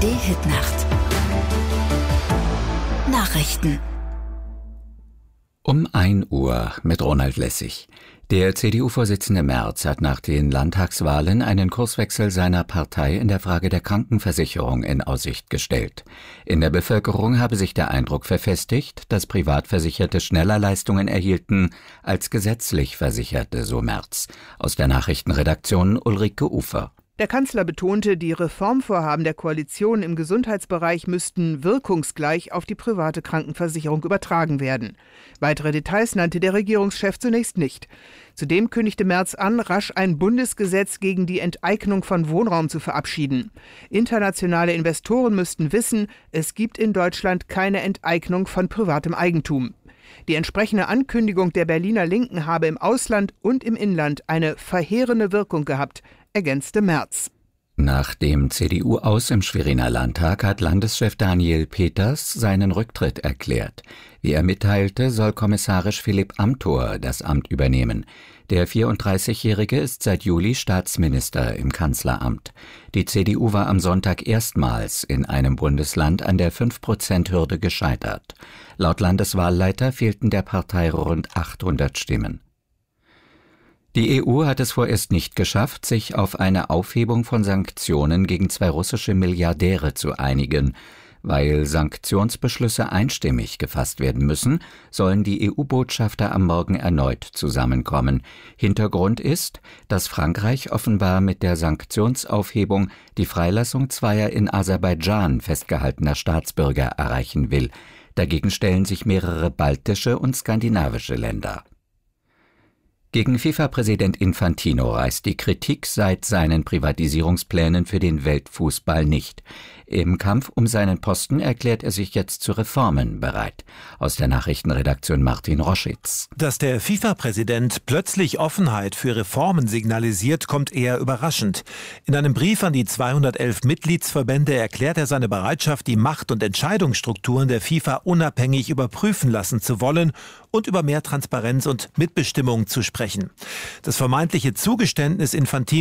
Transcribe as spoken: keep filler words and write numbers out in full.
A R D-Hitnacht. Nachrichten. Um ein Uhr mit Ronald Lessig. Der C D U-Vorsitzende Merz hat nach den Landtagswahlen einen Kurswechsel seiner Partei in der Frage der Krankenversicherung in Aussicht gestellt. In der Bevölkerung habe sich der Eindruck verfestigt, dass Privatversicherte schneller Leistungen erhielten als gesetzlich Versicherte, so Merz. Aus der Nachrichtenredaktion Ulrike Ufer. Der Kanzler betonte, die Reformvorhaben der Koalition im Gesundheitsbereich müssten wirkungsgleich auf die private Krankenversicherung übertragen werden. Weitere Details nannte der Regierungschef zunächst nicht. Zudem kündigte Merz an, rasch ein Bundesgesetz gegen die Enteignung von Wohnraum zu verabschieden. Internationale Investoren müssten wissen, es gibt in Deutschland keine Enteignung von privatem Eigentum. Die entsprechende Ankündigung der Berliner Linken habe im Ausland und im Inland eine verheerende Wirkung gehabt, ergänzte Merz. Nach dem C D U-Aus im Schweriner Landtag hat Landeschef Daniel Peters seinen Rücktritt erklärt. Wie er mitteilte, soll kommissarisch Philipp Amthor das Amt übernehmen. Der vierunddreißigjährige ist seit Juli Staatsminister im Kanzleramt. Die C D U war am Sonntag erstmals in einem Bundesland an der fünf Prozent Hürde gescheitert. Laut Landeswahlleiter fehlten der Partei rund achthundert Stimmen. Die E U hat es vorerst nicht geschafft, sich auf eine Aufhebung von Sanktionen gegen zwei russische Milliardäre zu einigen. Weil Sanktionsbeschlüsse einstimmig gefasst werden müssen, sollen die E U-Botschafter am Morgen erneut zusammenkommen. Hintergrund ist, dass Frankreich offenbar mit der Sanktionsaufhebung die Freilassung zweier in Aserbaidschan festgehaltener Staatsbürger erreichen will. Dagegen stellen sich mehrere baltische und skandinavische Länder. Gegen FIFA-Präsident Infantino reißt die Kritik seit seinen Privatisierungsplänen für den Weltfußball nicht. Im Kampf um seinen Posten erklärt er sich jetzt zu Reformen bereit. Aus der Nachrichtenredaktion Martin Roschitz. Dass der FIFA-Präsident plötzlich Offenheit für Reformen signalisiert, kommt eher überraschend. In einem Brief an die zweihundertelf Mitgliedsverbände erklärt er seine Bereitschaft, die Macht- und Entscheidungsstrukturen der FIFA unabhängig überprüfen lassen zu wollen und über mehr Transparenz und Mitbestimmung zu sprechen. Das vermeintliche Zugeständnis Infantino